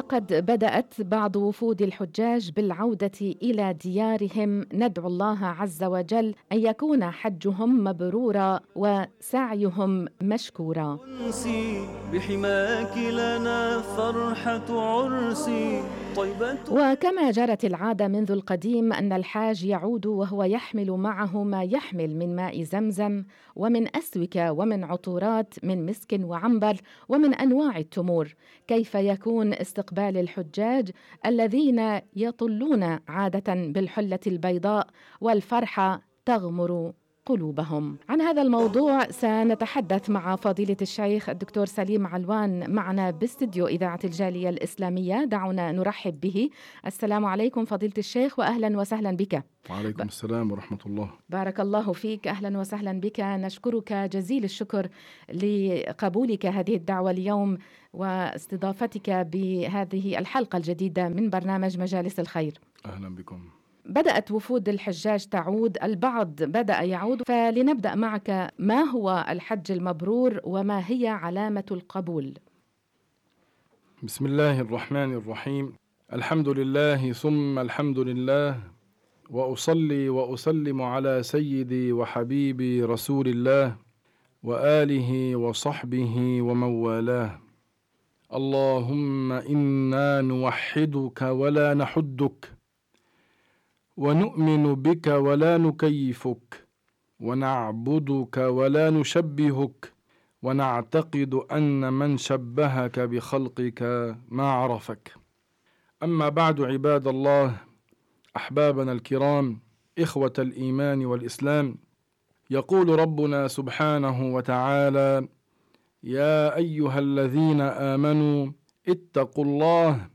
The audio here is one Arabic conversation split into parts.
وقد بدأت بعض وفود الحجاج بالعودة إلى ديارهم، ندعو الله عز وجل أن يكون حجهم مبرورا وسعيهم مشكورا. بحماك لنا فرحة عرسي طيبة. وكما جرت العادة منذ القديم أن الحاج يعود وهو يحمل معه ما يحمل من ماء زمزم ومن أسوكة ومن عطورات من مسك وعنبر ومن أنواع التمور. كيف يكون استقبال الحجاج الذين يطلون عادة بالحلة البيضاء والفرحة تغمر قلوبهم؟ عن هذا الموضوع سنتحدث مع فضيلة الشيخ الدكتور سليم علوان معنا باستديو إذاعة الجالية الإسلامية. دعونا نرحب به. السلام عليكم فضيلة الشيخ وأهلا وسهلا بك. وعليكم السلام ورحمة الله. بارك الله فيك، أهلا وسهلا بك. نشكرك جزيل الشكر لقبولك هذه الدعوة اليوم واستضافتك بهذه الحلقة الجديدة من برنامج مجالس الخير. أهلا بكم. بدأت وفود الحجاج تعود، البعض بدأ يعود، فلنبدأ معك، ما هو الحج المبرور وما هي علامة القبول؟ بسم الله الرحمن الرحيم. الحمد لله ثم الحمد لله، وأصلي وأسلم على سيدي وحبيبي رسول الله وآله وصحبه ومن والاه. اللهم إنا نوحدك ولا نحدك، ونؤمن بك ولا نكيفك، ونعبدك ولا نشبهك، ونعتقد أن من شبهك بخلقك ما عرفك. أما بعد، عباد الله، أحبابنا الكرام، إخوة الإيمان والإسلام، يقول ربنا سبحانه وتعالى: يا أيها الذين آمنوا اتقوا الله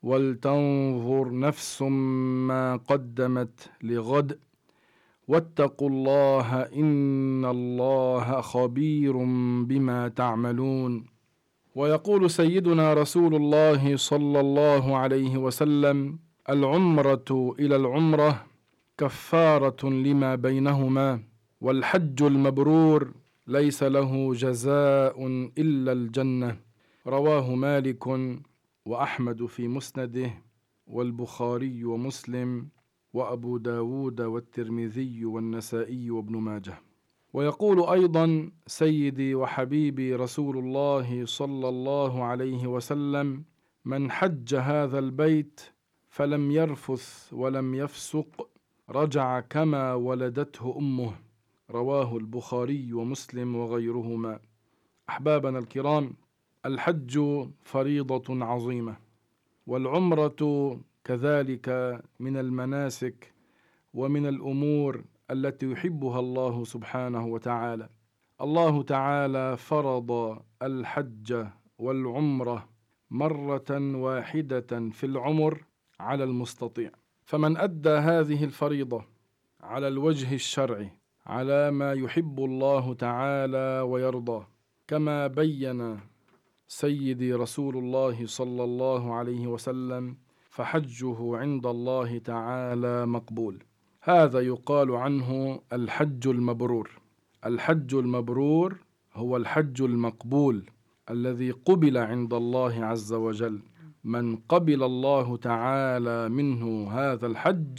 ولتنظر نفس ما قدمت لغد واتقوا الله إن الله خبير بما تعملون. ويقول سيدنا رسول الله صلى الله عليه وسلم: العمرة إلى العمرة كفارة لما بينهما، والحج المبرور ليس له جزاء إلا الجنة. رواه مالك وأحمد في مسنده، والبخاري ومسلم وأبو داود والترمذي والنسائي وابن ماجه. ويقول أيضا سيدي وحبيبي رسول الله صلى الله عليه وسلم: من حج هذا البيت فلم يرفث ولم يفسق رجع كما ولدته أمه. رواه البخاري ومسلم وغيرهما. أحبابنا الكرام، الحج فريضة عظيمة، والعمرة كذلك من المناسك ومن الأمور التي يحبها الله سبحانه وتعالى. الله تعالى فرض الحج والعمرة مرة واحدة في العمر على المستطيع، فمن أدى هذه الفريضة على الوجه الشرعي على ما يحب الله تعالى ويرضى، كما بين سيدي رسول الله صلى الله عليه وسلم، فحجه عند الله تعالى مقبول. هذا يقال عنه الحج المبرور. الحج المبرور هو الحج المقبول الذي قبل عند الله عز وجل. من قبل الله تعالى منه هذا الحج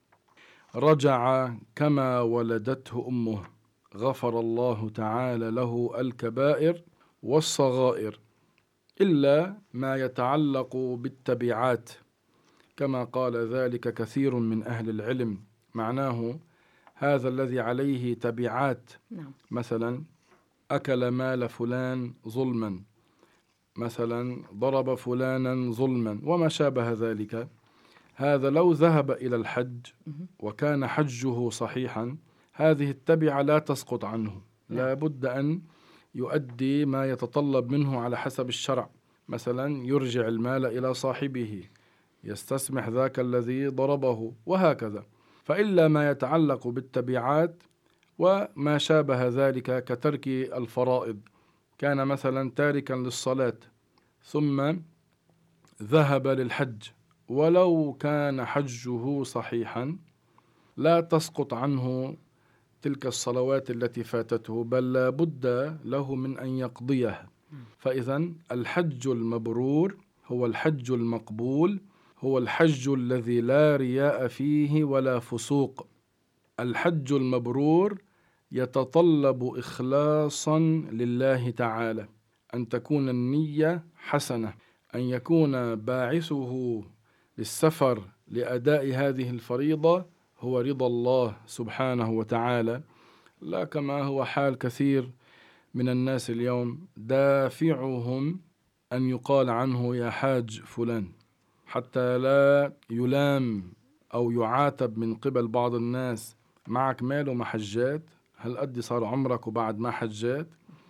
رجع كما ولدته أمه، غفر الله تعالى له الكبائر والصغائر إلا ما يتعلق بالتبعات، كما قال ذلك كثير من أهل العلم. معناه هذا الذي عليه تبعات، مثلا أكل مال فلان ظلما، مثلا ضرب فلانا ظلما وما شابه ذلك. هذا لو ذهب إلى الحج وكان حجه صحيحا، هذه التبعة لا تسقط عنه، لا بد أن يؤدي ما يتطلب منه على حسب الشرع. مثلا يرجع المال إلى صاحبه، يستسمح ذاك الذي ضربه، وهكذا. فإلا ما يتعلق بالتبعات وما شابه ذلك كترك الفرائض، كان مثلا تاركا للصلاة ثم ذهب للحج، ولو كان حجه صحيحا لا تسقط عنه تلك الصلوات التي فاتته، بل لا بد له من أن يقضيها. فإذن الحج المبرور هو الحج المقبول، هو الحج الذي لا رياء فيه ولا فسوق. الحج المبرور يتطلب إخلاصا لله تعالى، أن تكون النية حسنة، أن يكون باعثه للسفر لأداء هذه الفريضة هو رضا الله سبحانه وتعالى، لا كما هو حال كثير من الناس اليوم دافعهم أن يقال عنه يا حاج فلان، حتى لا يلام أو يعاتب من قبل بعض الناس: معك مال وما حجات، هل قد صار عمرك وبعد ما حجات؟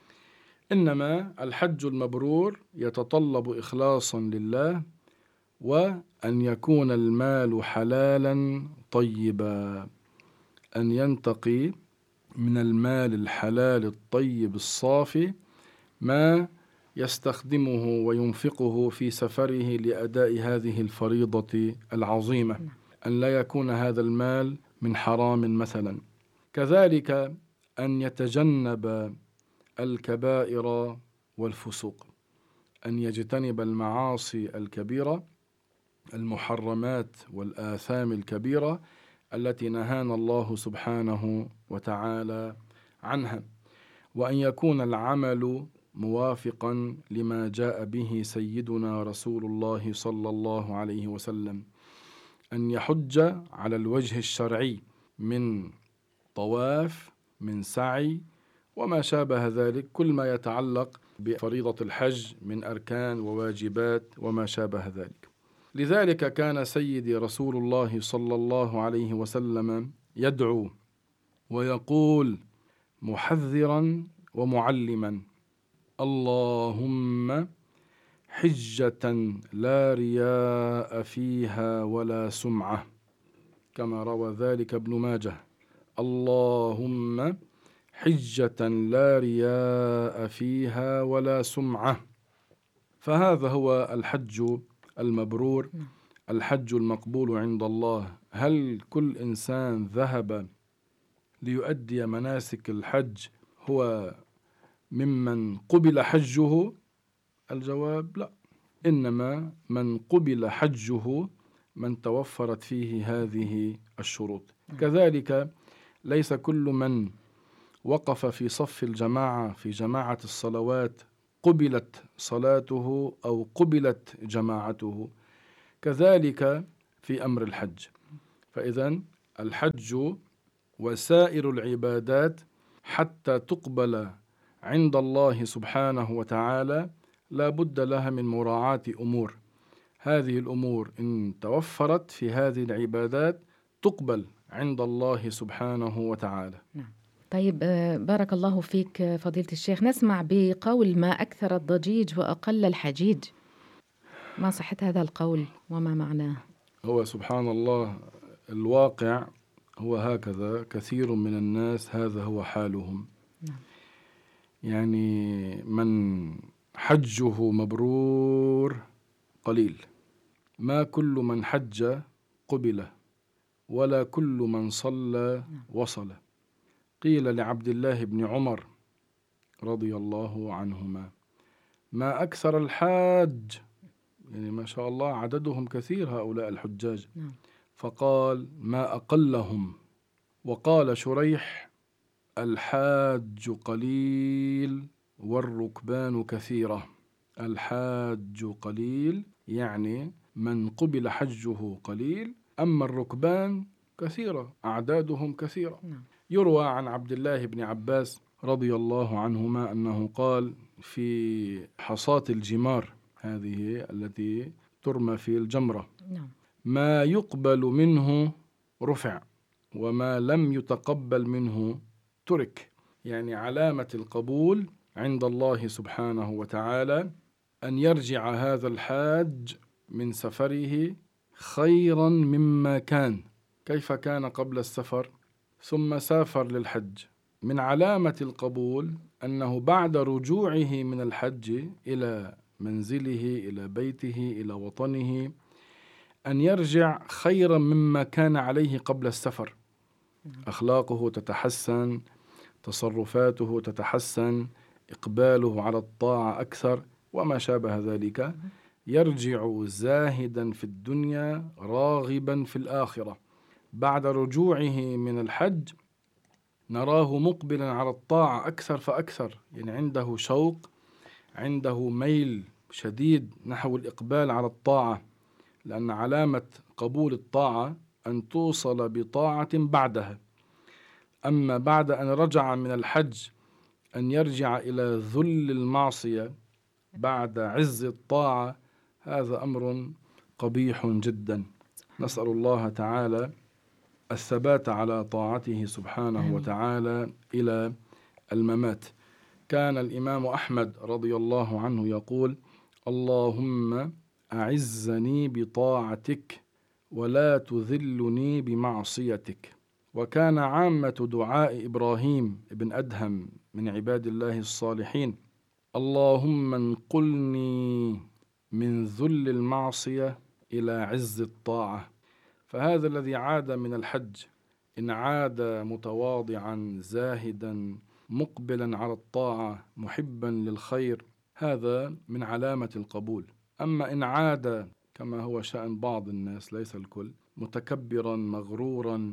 إنما الحج المبرور يتطلب إخلاصا لله، وأن يكون المال حلالا طيبا، أن ينتقي من المال الحلال الطيب الصافي ما يستخدمه وينفقه في سفره لأداء هذه الفريضة العظيمة، أن لا يكون هذا المال من حرام مثلا. كذلك أن يتجنب الكبائر والفسوق، أن يجتنب المعاصي الكبيرة، المحرمات والآثام الكبيرة التي نهانا الله سبحانه وتعالى عنها، وأن يكون العمل موافقا لما جاء به سيدنا رسول الله صلى الله عليه وسلم، أن يحج على الوجه الشرعي من طواف، من سعي، وما شابه ذلك، كل ما يتعلق بفريضة الحج من أركان وواجبات وما شابه ذلك. لذلك كان سيدي رسول الله صلى الله عليه وسلم يدعو ويقول محذرا ومعلما: اللهم حجة لا رياء فيها ولا سمعة، كما روى ذلك ابن ماجه. اللهم حجة لا رياء فيها ولا سمعة. فهذا هو الحج المبرور، الحج المقبول عند الله. هل كل إنسان ذهب ليؤدي مناسك الحج هو ممن قبل حجه؟ الجواب لا، إنما من قبل حجه من توفرت فيه هذه الشروط. كذلك ليس كل من وقف في صف الجماعة في جماعة الصلوات قبلت صلاته أو قبلت جماعته، كذلك في أمر الحج. فإذن الحج وسائر العبادات حتى تقبل عند الله سبحانه وتعالى لا بد لها من مراعاة أمور. هذه الأمور إن توفرت في هذه العبادات تقبل عند الله سبحانه وتعالى. طيب، بارك الله فيك فضيلة الشيخ. نسمع بقول ما أكثر الضجيج وأقل الحجيج، ما صحة هذا القول وما معناه؟ هو سبحان الله الواقع هو هكذا، كثير من الناس هذا هو حالهم. يعني من حجه مبرور قليل، ما كل من حج قبل، ولا كل من صلى وصل. قيل لعبد الله بن عمر رضي الله عنهما: ما أكثر الحاج، يعني ما شاء الله عددهم كثير هؤلاء الحجاج، فقال: ما أقلهم. وقال شريح: الحاج قليل والركبان كثيرة. الحاج قليل يعني من قبل حجه قليل، أما الركبان كثيرة، أعدادهم كثيرة. يروى عن عبد الله بن عباس رضي الله عنهما أنه قال في حصاة الجمار هذه التي ترمى في الجمرة: ما يقبل منه رفع، وما لم يتقبل منه ترك. يعني علامة القبول عند الله سبحانه وتعالى أن يرجع هذا الحاج من سفره خيرا مما كان. كيف كان قبل السفر ثم سافر للحج؟ من علامة القبول أنه بعد رجوعه من الحج إلى منزله، إلى بيته، إلى وطنه، أن يرجع خيرا مما كان عليه قبل السفر. أخلاقه تتحسن، تصرفاته تتحسن، إقباله على الطاعة أكثر، وما شابه ذلك. يرجع زاهدا في الدنيا راغبا في الآخرة. بعد رجوعه من الحج نراه مقبلا على الطاعة أكثر فأكثر، يعني عنده شوق، عنده ميل شديد نحو الإقبال على الطاعة، لأن علامة قبول الطاعة أن توصل بطاعة بعدها. أما بعد أن رجع من الحج أن يرجع إلى ذل المعصية بعد عز الطاعة، هذا أمر قبيح جدا. نسأل الله تعالى الثبات على طاعته سبحانه وتعالى إلى الممات. كان الإمام أحمد رضي الله عنه يقول: اللهم أعزني بطاعتك ولا تذلني بمعصيتك. وكان عامة دعاء إبراهيم بن أدهم من عباد الله الصالحين: اللهم انقلني من ذل المعصية إلى عز الطاعة. فهذا الذي عاد من الحج إن عاد متواضعا زاهدا مقبلا على الطاعة محبا للخير، هذا من علامة القبول. أما إن عاد كما هو شأن بعض الناس ليس الكل، متكبرا مغرورا،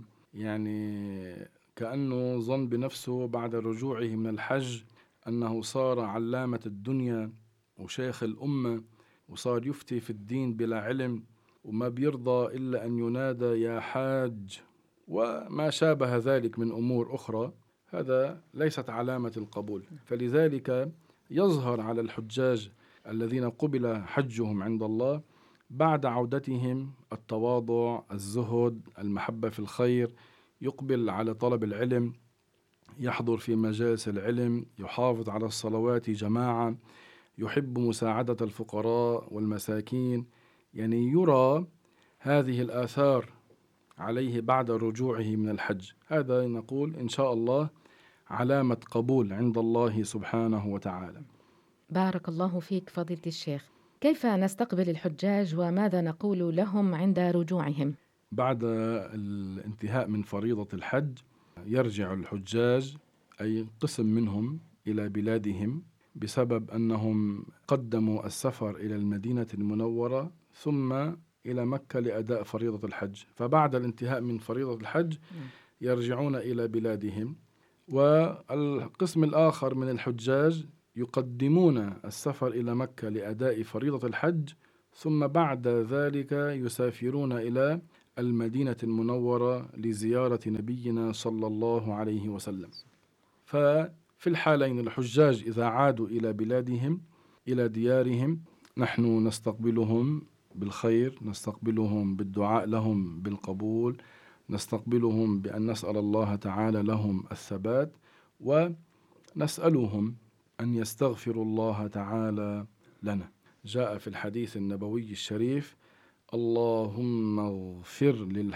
يعني كأنه ظن بنفسه بعد رجوعه من الحج أنه صار علامة الدنيا وشيخ الأمة وصار يفتي في الدين بلا علم، وما بيرضى إلا أن ينادى يا حاج وما شابه ذلك من أمور أخرى، هذا ليست علامة القبول. فلذلك يظهر على الحجاج الذين قبل حجهم عند الله بعد عودتهم التواضع، الزهد، المحبة في الخير، يقبل على طلب العلم، يحضر في مجالس العلم، يحافظ على الصلوات جماعة، يحب مساعدة الفقراء والمساكين. يعني يرى هذه الآثار عليه بعد رجوعه من الحج. هذا نقول إن شاء الله علامة قبول عند الله سبحانه وتعالى. بارك الله فيك فضيلة الشيخ. كيف نستقبل الحجاج وماذا نقول لهم عند رجوعهم؟ بعد الانتهاء من فريضة الحج يرجع الحجاج، أي قسم منهم، إلى بلادهم بسبب أنهم قدموا السفر إلى المدينة المنورة ثم إلى مكة لأداء فريضة الحج. فبعد الانتهاء من فريضة الحج يرجعون إلى بلادهم. والقسم الآخر من الحجاج يقدمون السفر إلى مكة لأداء فريضة الحج، ثم بعد ذلك يسافرون إلى المدينة المنورة لزيارة نبينا صلى الله عليه وسلم. ففي الحالين الحجاج إذا عادوا إلى بلادهم إلى ديارهم نحن نستقبلهم بالخير، نستقبلهم بالدعاء لهم بالقبول، نستقبلهم بأن نسأل الله تعالى لهم الثبات، ونسألهم أن يستغفروا الله تعالى لنا. جاء في الحديث النبوي الشريف: اللهم اغفر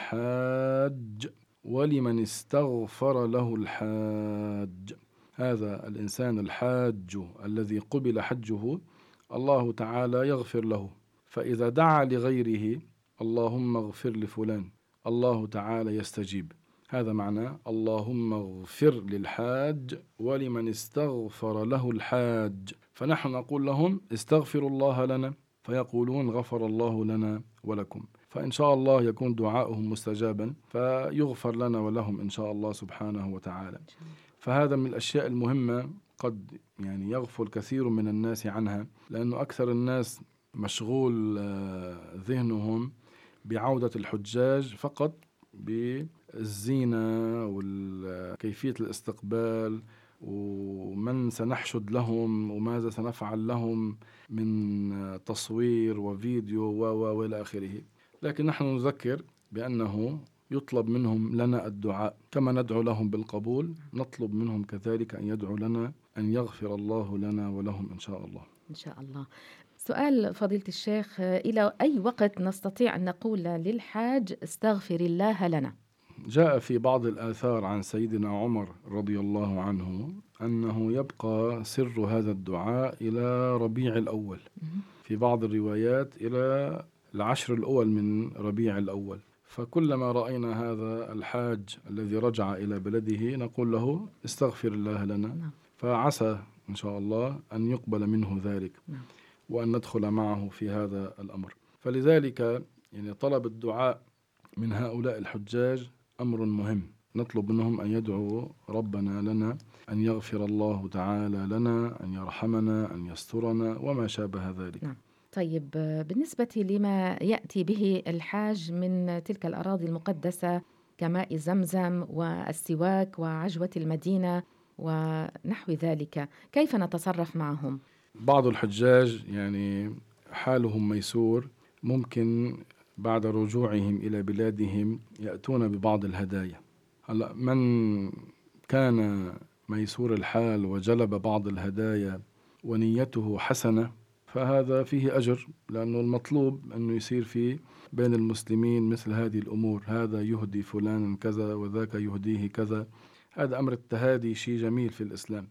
للحاج ولمن استغفر له الحاج. هذا الإنسان الحاج الذي قبل حجه الله تعالى يغفر له، فإذا دعا لغيره اللهم اغفر لفلان الله تعالى يستجيب. هذا معنى اللهم اغفر للحاج ولمن استغفر له الحاج. فنحن نقول لهم استغفروا الله لنا، فيقولون غفر الله لنا ولكم، فإن شاء الله يكون دعاؤهم مستجابا فيغفر لنا ولهم إن شاء الله سبحانه وتعالى. فهذا من الأشياء المهمة قد يعني يغفل كثير من الناس عنها، لأنه أكثر الناس مشغول ذهنهم بعودة الحجاج فقط بالزينة وكيفية الاستقبال ومن سنحشد لهم وماذا سنفعل لهم من تصوير وفيديو وإلى آخره. لكن نحن نذكر بأنه يطلب منهم لنا الدعاء، كما ندعو لهم بالقبول نطلب منهم كذلك أن يدعو لنا أن يغفر الله لنا ولهم إن شاء الله. إن شاء الله. سؤال فضيلة الشيخ: إلى أي وقت نستطيع أن نقول للحاج استغفر الله لنا؟ جاء في بعض الآثار عن سيدنا عمر رضي الله عنه أنه يبقى سر هذا الدعاء إلى ربيع الأول، في بعض الروايات إلى العشر الأول من ربيع الأول. فكلما رأينا هذا الحاج الذي رجع إلى بلده نقول له استغفر الله لنا، فعسى إن شاء الله أن يقبل منه ذلك. وأن ندخل معه في هذا الأمر. فلذلك يعني طلب الدعاء من هؤلاء الحجاج أمر مهم، نطلب منهم أن يدعوا ربنا لنا، أن يغفر الله تعالى لنا، أن يرحمنا، أن يسترنا وما شابه ذلك. نعم. طيب، بالنسبة لما يأتي به الحاج من تلك الأراضي المقدسة كماء زمزم والسواك وعجوة المدينة ونحو ذلك، كيف نتصرف معهم؟ بعض الحجاج يعني حالهم ميسور، ممكن بعد رجوعهم إلى بلادهم يأتون ببعض الهدايا. هلا من كان ميسور الحال وجلب بعض الهدايا ونيته حسنة فهذا فيه أجر، لأنه المطلوب أنه يصير فيه بين المسلمين مثل هذه الأمور، هذا يهدي فلانا كذا وذاك يهديه كذا، هذا أمر التهادي شيء جميل في الإسلام.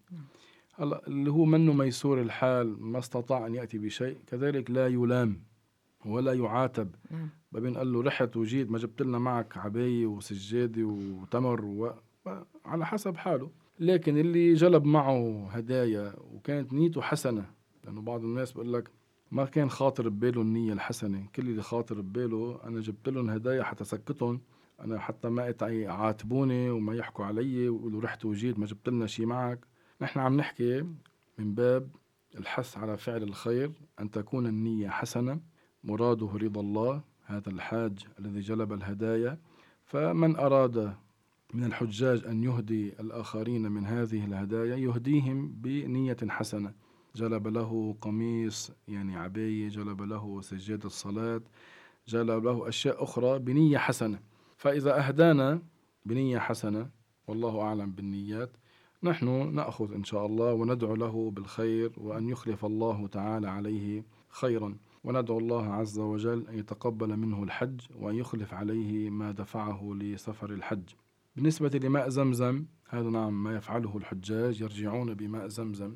هلا اللي هو منه ميسور الحال ما استطاع أن يأتي بشيء كذلك لا يلام ولا يعاتب. بابن قال له رحت وجيت ما جبت لنا معك عباية وسجادة وتمر على حسب حاله. لكن اللي جلب معه هدايا وكانت نيته حسنة، لأنه بعض الناس بقول لك ما كان خاطر بباله النية الحسنة، كل اللي خاطر بباله أنا جبت لهم هدايا حتى سكتهم، أنا حتى ما يعاتبوني وما يحكوا علي ويقولوا رحت وجيت ما جبت لنا شيء معك. نحن عم نحكي من باب الحث على فعل الخير، أن تكون النية حسنة مراده رضا الله، هذا الحاج الذي جلب الهدايا. فمن أراد من الحجاج أن يهدي الآخرين من هذه الهدايا يهديهم بنية حسنة، جلب له قميص يعني عباية، جلب له سجادة الصلاة، جلب له أشياء أخرى بنية حسنة. فإذا أهدانا بنية حسنة والله أعلم بالنيات، نحن نأخذ إن شاء الله وندعو له بالخير وأن يخلف الله تعالى عليه خيرا، وندعو الله عز وجل أن يتقبل منه الحج وأن يخلف عليه ما دفعه لسفر الحج. بالنسبة لماء زمزم، هذا نعم ما يفعله الحجاج، يرجعون بماء زمزم.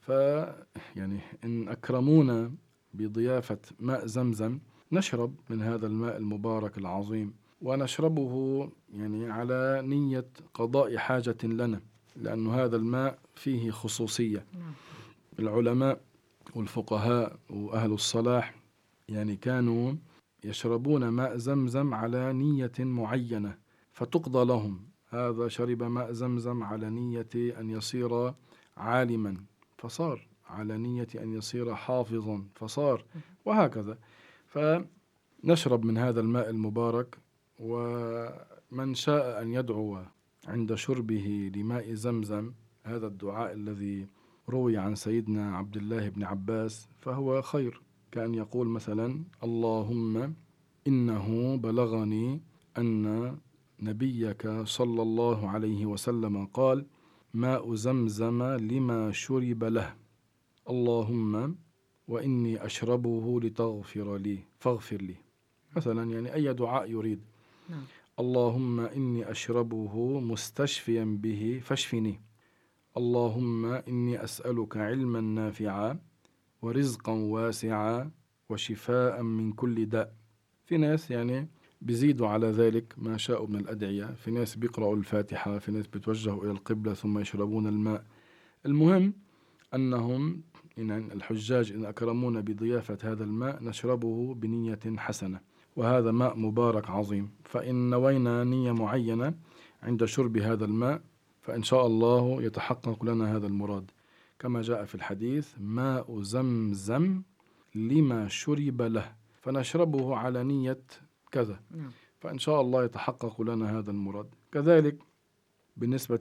يعني إن أكرمونا بضيافة ماء زمزم نشرب من هذا الماء المبارك العظيم، ونشربه يعني على نية قضاء حاجة لنا، لأن هذا الماء فيه خصوصية. العلماء والفقهاء وأهل الصلاح يعني كانوا يشربون ماء زمزم على نية معينة فتقضى لهم. هذا شرب ماء زمزم على نية أن يصير عالما فصار، على نية أن يصير حافظا فصار، وهكذا. فنشرب من هذا الماء المبارك، ومن شاء أن يدعو عند شربه لماء زمزم هذا الدعاء الذي روي عن سيدنا عبد الله بن عباس فهو خير، كأن يقول مثلا اللهم إنه بلغني أن نبيك صلى الله عليه وسلم قال ماء زمزم لما شرب له، اللهم وإني أشربه لتغفر لي فاغفر لي، مثلا يعني أي دعاء يريد. اللهم إني أشربه مستشفيا به فاشفني، اللهم إني أسألك علما نافعا ورزقا واسعا وشفاء من كل داء. في ناس يعني بيزيدوا على ذلك ما شاءوا من الأدعية، في ناس بيقرأوا الفاتحة، في ناس بيتوجهوا إلى القبلة ثم يشربون الماء. المهم أنهم إن الحجاج إن أكرمونا بضيافة هذا الماء نشربه بنية حسنة، وهذا ماء مبارك عظيم. فإن نوينا نية معينة عند شرب هذا الماء فإن شاء الله يتحقق لنا هذا المراد، كما جاء في الحديث ماء زمزم لما شرب له، فنشربه على نية كذا، فإن شاء الله يتحقق لنا هذا المراد. كذلك بالنسبة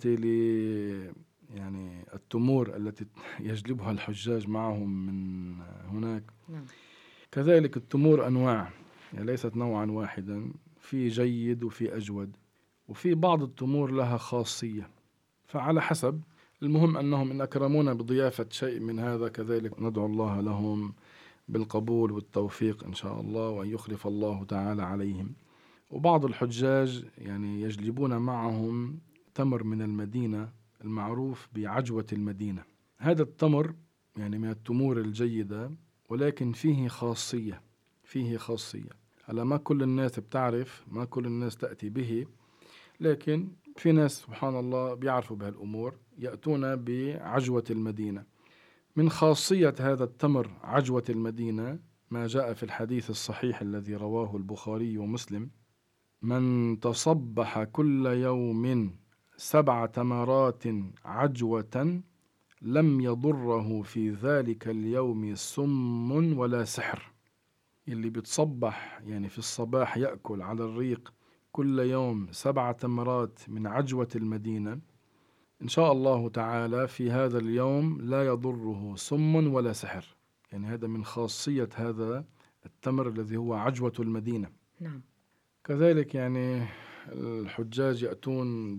يعني التمور التي يجلبها الحجاج معهم من هناك، كذلك التمور أنواع، يعني ليست نوعا واحدا، في جيد وفي أجود، وفي بعض التمور لها خاصية، فعلى حسب. المهم أنهم إن أكرمونا بضيافة شيء من هذا كذلك ندعو الله لهم بالقبول والتوفيق إن شاء الله، وأن يخلف الله تعالى عليهم. وبعض الحجاج يعني يجلبون معهم تمر من المدينة المعروف بعجوة المدينة. هذا التمر يعني من التمور الجيدة، ولكن فيه خاصية، هلا ما كل الناس بتعرف، ما كل الناس تأتي به، لكن في ناس سبحان الله بيعرفوا بهالأمور، يأتون بعجوة المدينة. من خاصية هذا التمر عجوة المدينة ما جاء في الحديث الصحيح الذي رواه البخاري ومسلم: من تصبح كل يوم 7 تمرات عجوة لم يضره في ذلك اليوم سم ولا سحر. اللي بيتصبح يعني في الصباح يأكل على الريق كل يوم 7 تمرات من عجوة المدينة، إن شاء الله تعالى في هذا اليوم لا يضره سم ولا سحر. يعني هذا من خاصية هذا التمر الذي هو عجوة المدينة. نعم. كذلك يعني الحجاج يأتون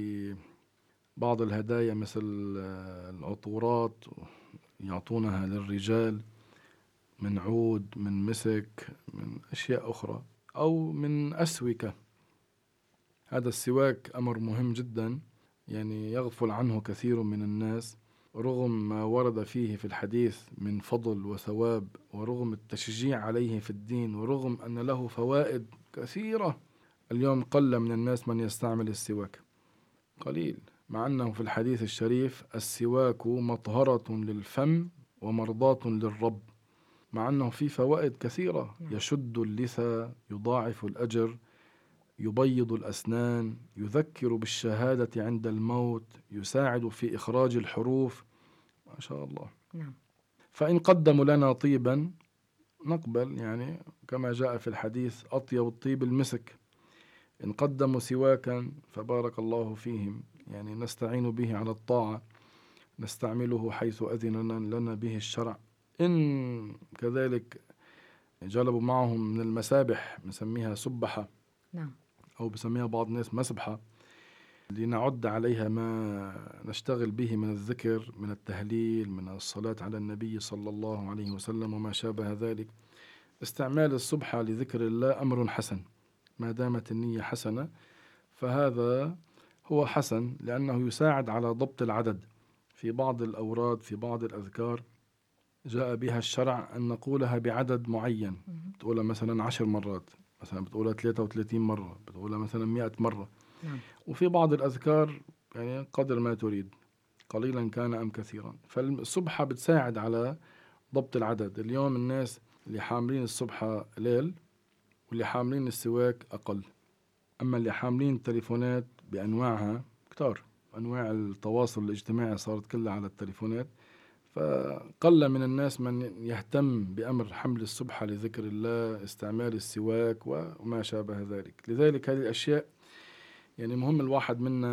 ببعض الهدايا مثل العطورات، يعطونها للرجال من عود، من مسك، من أشياء أخرى، أو من أسوكة. هذا السواك أمر مهم جدا، يعني يغفل عنه كثير من الناس، رغم ما ورد فيه في الحديث من فضل وثواب، ورغم التشجيع عليه في الدين، ورغم أن له فوائد كثيرة. اليوم قل من الناس من يستعمل السواك، قليل، مع أنه في الحديث الشريف: السواك مطهرة للفم ومرضاة للرب، مع أنه فيه فوائد كثيرة. يشد اللثة، يضاعف الأجر، يبيض الأسنان، يذكر بالشهادة عند الموت، يساعد في إخراج الحروف، ما شاء الله. نعم. فإن قدموا لنا طيبا نقبل، يعني كما جاء في الحديث: أطيب الطيب المسك. إن قدموا سواكا فبارك الله فيهم، يعني نستعين به على الطاعة، نستعمله حيث أذن لنا به الشرع. إن كذلك جلبوا معهم من المسابح، نسميها سبحة، نعم، أو بسميها بعض الناس مسبحة، لنعد عليها ما نشتغل به من الذكر، من التهليل، من الصلاة على النبي صلى الله عليه وسلم وما شابه ذلك. استعمال السبحة لذكر الله أمر حسن، ما دامت النية حسنة فهذا هو حسن، لأنه يساعد على ضبط العدد. في بعض الأوراد، في بعض الأذكار جاء بها الشرع أن نقولها بعدد معين، بتقولها مثلا 10 مرات، مثلا بتقولها 33 مرة، بتقولها مثلا 100 مرة. نعم. وفي بعض الأذكار يعني قدر ما تريد، قليلا كان أم كثيرا. فالسبحة بتساعد على ضبط العدد. اليوم الناس اللي حاملين السبحة ليل، واللي حاملين السواك أقل. أما اللي حاملين التليفونات بأنواعها كتار، أنواع التواصل الاجتماعي صارت كلها على التليفونات، فقل من الناس من يهتم بأمر حمل السبحة لذكر الله، استعمال السواك وما شابه ذلك. لذلك هذه الأشياء يعني مهم الواحد منا